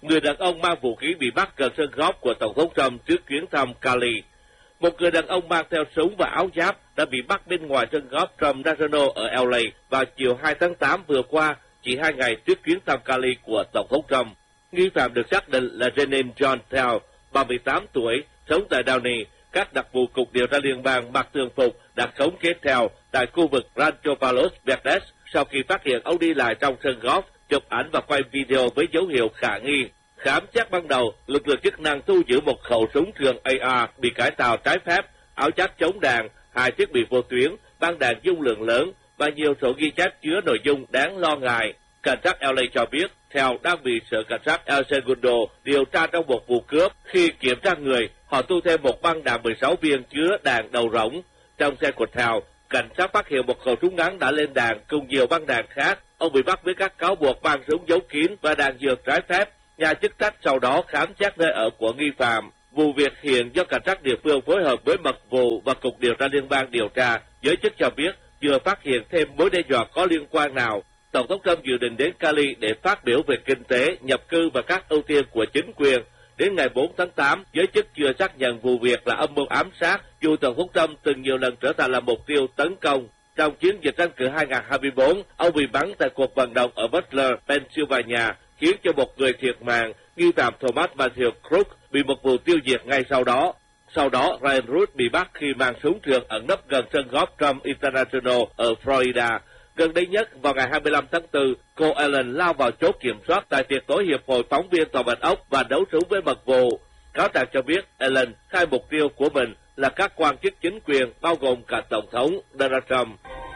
người đàn ông mang vũ khí bị bắt gần sân golf của Tổng thống Trump trước chuyến thăm Cali. Một người đàn ông mang theo súng và áo giáp đã bị bắt bên ngoài sân golf Trump National ở LA vào chiều 2 tháng 8 vừa qua, chỉ 2 ngày trước chuyến thăm Cali của Tổng thống Trump. Nghi phạm được xác định là Janin John Tell, 38 tuổi, sống tại Downey. Các đặc vụ Cục Điều tra Liên bang mặc thường phục đã khống chế Tell tại khu vực Rancho Palos Verdes sau khi phát hiện ông đi lại trong sân golf, chụp ảnh và quay video với dấu hiệu khả nghi. Khám xét ban đầu, lực lượng chức năng thu giữ một khẩu súng trường AR bị cải tạo trái phép, áo giáp chống đạn, 2 thiết bị vô tuyến, băng đạn dung lượng lớn và nhiều sổ ghi chép chứa nội dung đáng lo ngại. Cảnh sát LA cho biết, Tell đang bị Sở Cảnh sát El Segundo điều tra trong một vụ cướp. Khi kiểm tra người, họ thu thêm một băng đạn 16 viên chứa đạn đầu rỗng. Trong xe của Tell, cảnh sát phát hiện một khẩu súng ngắn đã lên đạn cùng nhiều băng đạn khác. Ông bị bắt với các cáo buộc mang súng giấu kín và đạn dược trái phép. Nhà chức trách sau đó khám xét nơi ở của nghi phạm. Vụ việc hiện do cảnh sát địa phương phối hợp với mật vụ và Cục Điều tra Liên bang điều tra. Giới chức cho biết chưa phát hiện thêm mối đe dọa có liên quan nào. Tổng thống Trump dự định đến Cali để phát biểu về kinh tế, nhập cư và các ưu tiên của chính quyền. Đến ngày 4 tháng 8, giới chức chưa xác nhận vụ việc là âm mưu ám sát, dù Tổng thống Trump từng nhiều lần trở thành là mục tiêu tấn công. Trong chiến dịch tranh cử 2024, ông bị bắn tại cuộc vận động ở Butler, Pennsylvania, khiến cho một người thiệt mạng. Nghi phạm Thomas Matthew Crook bị một vụ tiêu diệt ngay sau đó. Sau đó, Ryan Root bị bắt khi mang súng trường ẩn nấp gần sân golf Trump International ở Florida. Gần đây nhất, vào ngày 25 tháng 4, cô Ellen lao vào chốt kiểm soát tại tiệc tối Hiệp hội phóng viên Tòa Bạch Ốc và đấu súng với mật vụ. Cáo trạng cho biết Ellen khai mục tiêu của mình là các quan chức chính quyền, bao gồm cả Tổng thống Donald Trump.